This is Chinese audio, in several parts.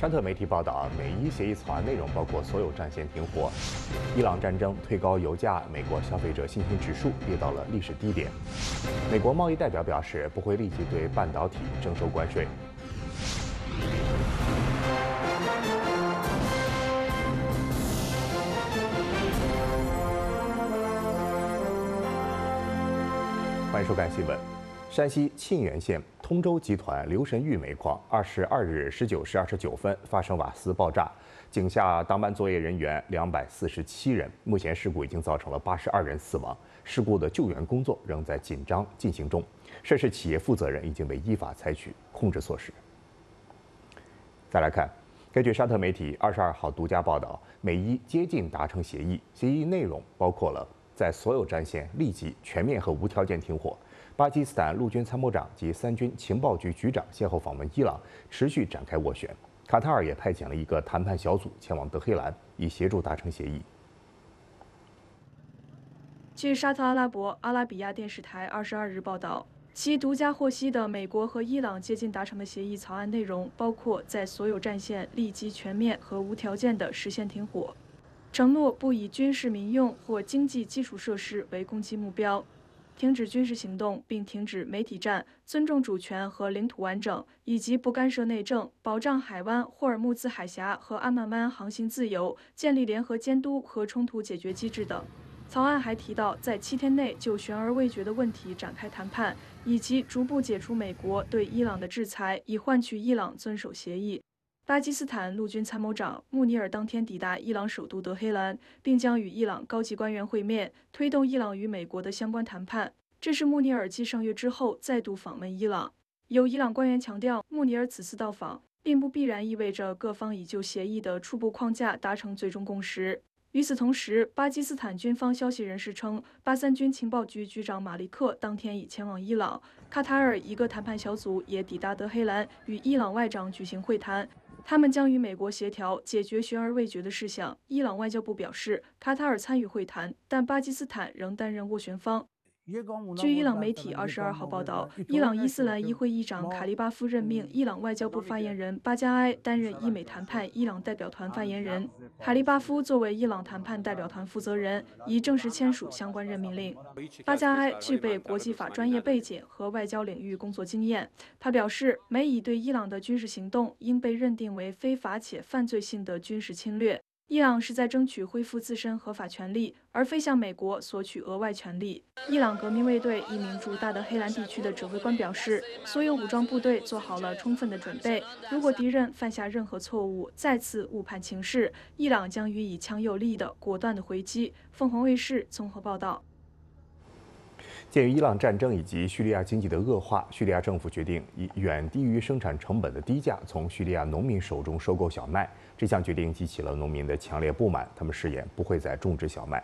沙特媒体报道，美伊协议草案内容包括所有战线停火。伊朗战争推高油价，美国消费者信心指数跌到了历史低点。美国贸易代表表示，不会立即对半导体征收关税。欢迎收看新闻。山西沁源县通州集团留神峪煤矿22日19时29分发生瓦斯爆炸，井下当班作业人员247人。目前事故已经造成了82人死亡，事故的救援工作仍在紧张进行中。涉事企业负责人已经被依法采取控制措施。再来看，根据沙特媒体22号独家报道，美伊接近达成协议，协议内容包括了在所有战线立即、全面和无条件停火。巴基斯坦陆军参谋长及三军情报局局长先后访问伊朗，持续展开斡旋。卡塔尔也派遣了一个谈判小组前往德黑兰，以协助达成协议。 据沙特阿拉伯阿拉比亚电视台22日报道，其独家获悉的美国和伊朗接近达成的协议草案内容包括在所有战线立即、全面和无条件地实现停火，承诺不以军事民用或经济基础设施为攻击目标，停止军事行动并停止媒体战，尊重主权和领土完整，以及不干涉内政，保障海湾、霍尔木兹海峡和安曼湾航行自由，建立联合监督和冲突解决机制等。草案还提到，在7天内就悬而未决的问题展开谈判，以及逐步解除美国对伊朗的制裁，以换取伊朗遵守协议。巴基斯坦陆军参谋长穆尼尔当天抵达伊朗首都德黑兰，并将与伊朗高级官员会面，推动伊朗与美国的相关谈判。这是穆尼尔继上月之后再度访问伊朗。有伊朗官员强调，穆尼尔此次到访并不必然意味着各方已就协议的初步框架达成最终共识。与此同时，巴基斯坦军方消息人士称，巴三军情报局局长马利克当天已前往伊朗。卡塔尔一个谈判小组也抵达德黑兰，与伊朗外长举行会谈。他们将与美国协调解决悬而未决的事项。伊朗外交部表示，卡塔尔参与会谈，但巴基斯坦仍担任斡旋方。据伊朗媒体22号报道，伊朗伊斯兰议会议长卡利巴夫任命伊朗外交部发言人巴加埃担任伊美谈判伊朗代表团发言人。卡利巴夫作为伊朗谈判代表团负责人，已正式签署相关任命令。巴加埃具备国际法专业背景和外交领域工作经验。他表示，美以对伊朗的军事行动应被认定为非法且犯罪性的军事侵略。伊朗是在争取恢复自身合法权利，而非向美国索取额外权利。伊朗革命卫队一名驻大德黑兰地区的指挥官表示，所有武装部队做好了充分的准备，如果敌人犯下任何错误，再次误判情势，伊朗将予以强有力的、果断的回击。凤凰卫视综合报道。 鉴于伊朗战争以及叙利亚经济的恶化，叙利亚政府决定以远低于生产成本的低价从叙利亚农民手中收购小麦。这项决定激起了农民的强烈不满，他们誓言不会再种植小麦。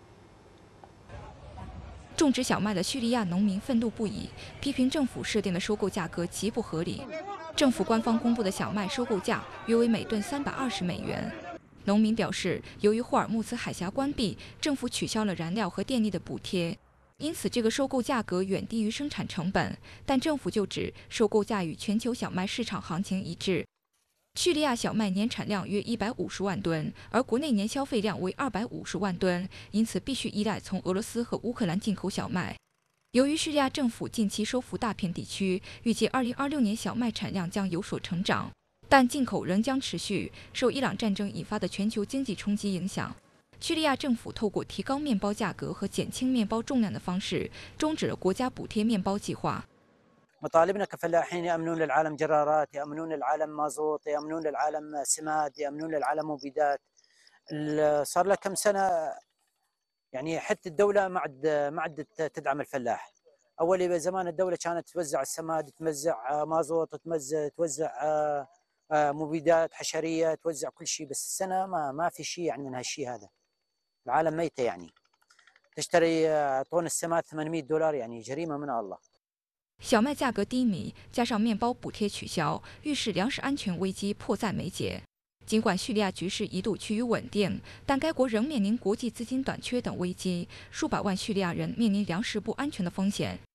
种植小麦的叙利亚农民愤怒不已，批评政府设定的收购价格极不合理。政府官方公布的小麦收购价约为每吨320美元。农民表示，由于霍尔木兹海峡关闭，政府取消了燃料和电力的补贴。因此，这个收购价格远低于生产成本，但政府就指收购价与全球小麦市场行情一致。叙利亚小麦年产量约150万吨，而国内年消费量为250万吨，因此必须依赖从俄罗斯和乌克兰进口小麦。由于叙利亚政府近期收复大片地区，预计2026年小麦产量将有所成长，但进口仍将持续。受伊朗战争引发的全球经济冲击影响，叙利亚政府透过提高面包价格和减轻面包重量的方式，终止了国家补贴面包计划。 مطالبنا كفلاحين يأمنون للعالم جرارات، يأمنون للعالم مازوت، يأمنون للعالم سماد، يأمنون للعالم مبيدات. صار لها كم سنة يعني حتى الدولة ما عاد تدعم الفلاح. أول زمان الدولة كانت توزع السماد، توزع مازوت، توزع مبيدات حشرية، توزع كل شيء، بس السنة ما في شيء يعني من هالشيء هذا. العالم ميتة يعني. تشتري طن السماد $800 يعني جريمة من الله. 小麦价格低迷，加上面包补贴取消，预示粮食安全危机迫在眉睫。尽管叙利亚局势一度趋于稳定，但该国仍面临国际资金短缺等危机，数百万叙利亚人面临粮食不安全的风险。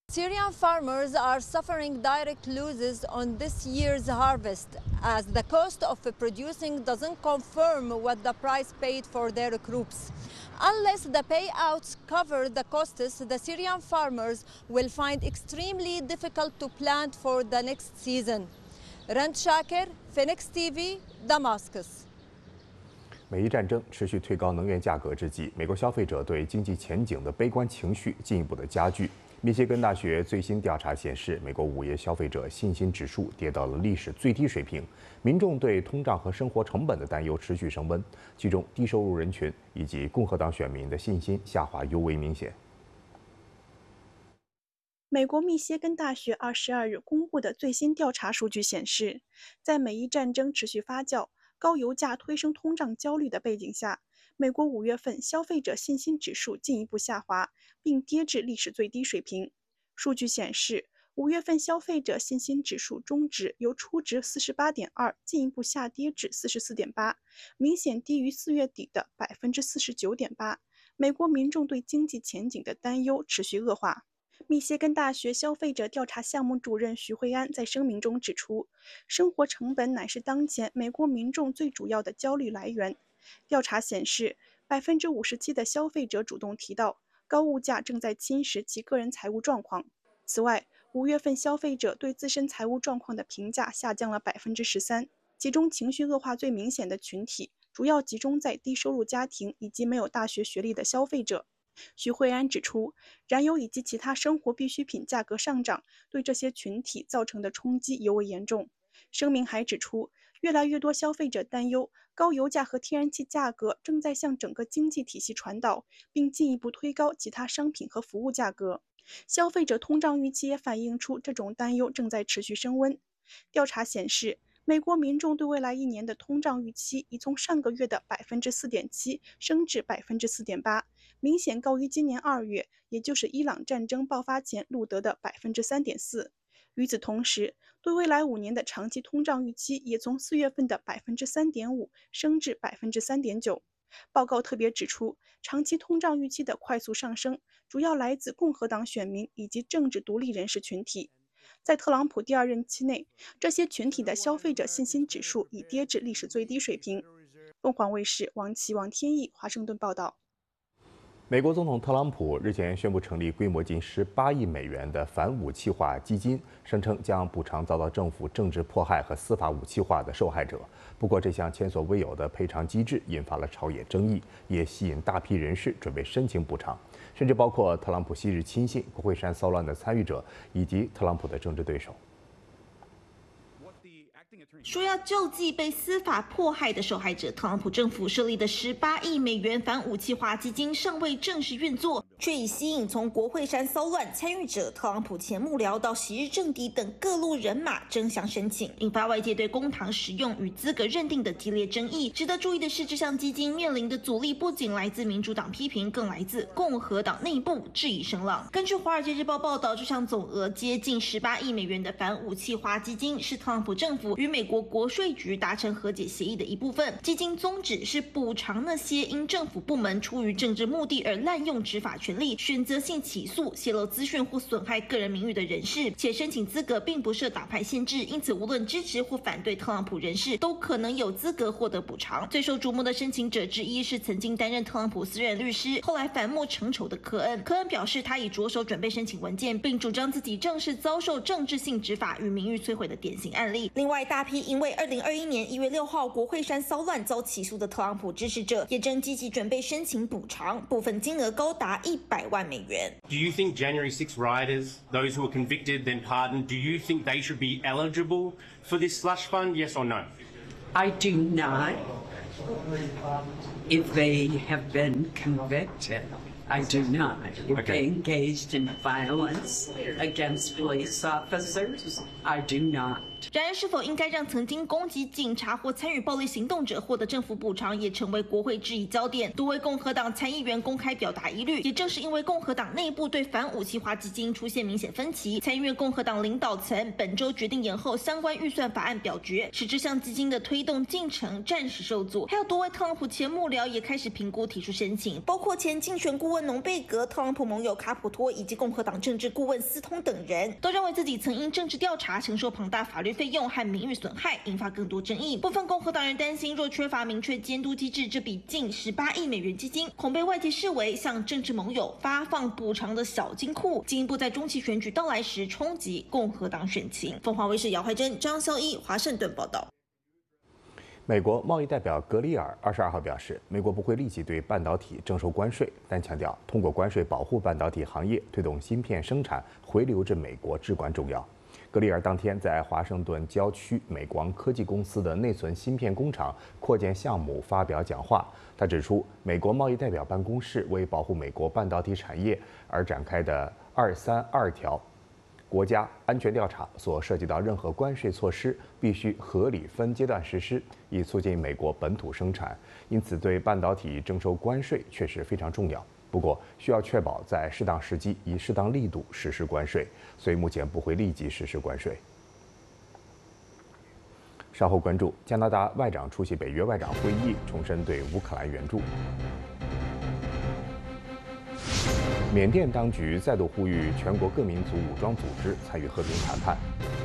Syrian farmers are suffering direct losses on this year's harvest as the cost of producing doesn't confirm what the price paid for their crops. Unless the payouts cover the costs, the Syrian farmers will find extremely difficult to plant for the next season. Rand Shaker, Phoenix TV, Damascus. 美伊战争持续推高能源价格之际，美国消费者对经济前景的悲观情绪进一步的加剧。密歇根大学最新调查显示，美国5月消费者信心指数跌到了历史最低水平，民众对通胀和生活成本的担忧持续升温，其中低收入人群以及共和党选民的信心下滑尤为明显。 美国密歇根大学22日公布的最新调查数据显示，在美伊战争持续发酵、高油价推升通胀焦虑的背景下，美国5月份消费者信心指数进一步下滑，并跌至历史最低水平。数据显示，5月份消费者信心指数中值由初值48.2进一步下跌至44.8，明显低于4月底的49.8%。美国民众对经济前景的担忧持续恶化。密歇根大学消费者调查项目主任徐慧安在声明中指出，生活成本乃是当前美国民众最主要的焦虑来源。调查显示，57%的消费者主动提到高物价正在侵蚀其个人财务状况。此外，5月份消费者对自身财务状况的评价下降了13%，其中情绪恶化最明显的群体主要集中在低收入家庭以及没有大学学历的消费者。徐慧安指出，燃油以及其他生活必需品价格上涨对这些群体造成的冲击尤为严重。声明还指出，越来越多消费者担忧高油价和天然气价格正在向整个经济体系传导，并进一步推高其他商品和服务价格。消费者通胀预期也反映出这种担忧正在持续升温。调查显示，美国民众对未来1年的通胀预期已从上个月的4.7%升至4.8%，明显高于今年2月，也就是伊朗战争爆发前录得的3.4%。与此同时，对未来5年的长期通胀预期也从4月份的3.5%升至3.9%。报告特别指出，长期通胀预期的快速上升主要来自共和党选民以及政治独立人士群体。在特朗普第2任期内，这些群体的消费者信心指数已跌至历史最低水平。凤凰卫视王琦、王天意华盛顿报道。 美国总统特朗普日前宣布成立规模近18亿美元的反武器化基金，声称将补偿遭到政府政治迫害和司法武器化的受害者。不过，这项前所未有的赔偿机制引发了朝野争议，也吸引大批人士准备申请补偿，甚至包括特朗普昔日亲信、国会山骚乱的参与者以及特朗普的政治对手。 说要救济被司法迫害的受害者，特朗普政府设立的18亿美元反武器化基金尚未正式运作，却已吸引从国会山骚乱参与者、特朗普前幕僚到昔日政敌等各路人马争相申请，引发外界对公帑使用与资格认定的激烈争议。值得注意的是，这项基金面临的阻力不仅来自民主党批评，更来自共和党内部质疑声浪。根据《华尔街日报》报道，这项总额接近18亿美元的反武器化基金是特朗普政府与美国国税局达成和解协议的一部分。基金宗旨是补偿那些因政府部门出于政治目的而滥用执法权力、选择性起诉、泄露资讯或损害个人名誉的人士，且申请资格并不设党派限制，因此无论支持或反对特朗普人士都可能有资格获得补偿。最受瞩目的申请者之一是曾经担任特朗普私人律师，后来反目成仇的科恩。科恩表示，他已着手准备申请文件，并主张自己正是遭受政治性执法与名誉摧毁的典型案例。另外，大批因为2021年1月6号国会山骚乱遭起诉的特朗普支持者也正积极准备申请补偿，部分金额高达100万美元。 Do you think January 6 rioters, those who were convicted then pardoned, do you think they should be eligible for this slush fund? Yes or no? I do not. If they have been convicted, I do not. If they engaged in violence against police officers, I do not. 然而，是否应该让曾经攻击警察或参与暴力行动者获得政府补偿，也成为国会质疑焦点。多位共和党参议员公开表达疑虑，也正是因为共和党内部对反武器化基金出现明显分歧，参议院共和党领导层本周决定延后相关预算法案表决，使这项基金的推动进程暂时受阻。还有多位特朗普前幕僚也开始评估提出申请，包括前竞选顾问农贝格、特朗普盟友卡普托以及共和党政治顾问斯通等人，都认为自己曾因政治调查承受庞大法律费用和名誉损害，引发更多争议。部分共和党人担心，若缺乏明确监督机制，这笔近18亿美元基金恐被外界视为向政治盟友发放补偿的小金库，进一步在中期选举到来时冲击共和党选情。凤凰卫视姚怀珍、张孝一华盛顿报道。 美国贸易代表格里尔22号表示，美国不会立即对半导体征收关税，但强调通过关税保护半导体行业，推动芯片生产回流至美国至关重要。格里尔当天在华盛顿郊区美光科技公司的内存芯片工厂扩建项目发表讲话。他指出，美国贸易代表办公室为保护美国半导体产业而展开的232条国家安全调查所涉及到任何关税措施，必须合理分阶段实施，以促进美国本土生产。因此，对半导体征收关税确实非常重要。不过，需要确保在适当时机以适当力度实施关税，所以目前不会立即实施关税。稍后关注加拿大外长出席北约外长会议，重申对乌克兰援助。缅甸当局再度呼吁全国各民族武装组织参与和平谈判。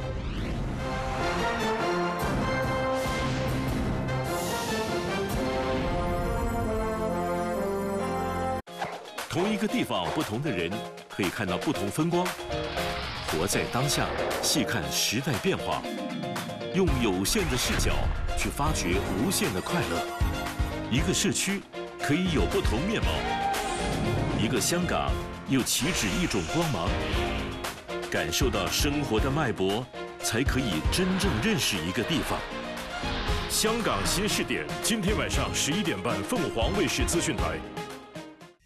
同一个地方，不同的人可以看到不同风光。活在当下，细看时代变化，用有限的视角去发掘无限的快乐。一个社区可以有不同面貌，一个香港又岂止一种光芒。感受到生活的脉搏，才可以真正认识一个地方。香港新视点，今天晚上11点半，凤凰卫视资讯台。